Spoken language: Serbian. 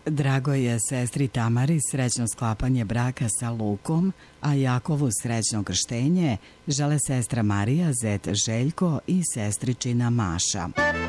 Drago je sestri Tamari srećno sklapanje braka sa Lukom, a Jakovu srećno krštenje žele sestra Marija, zet Željko i sestričina Maša.